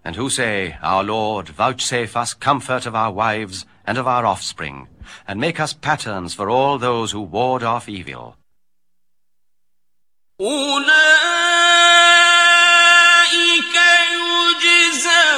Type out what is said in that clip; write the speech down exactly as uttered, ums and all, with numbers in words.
and who say, Our Lord, vouchsafe us comfort of our wives and of our offspring, and make us patterns for all those who ward off evil. أولئك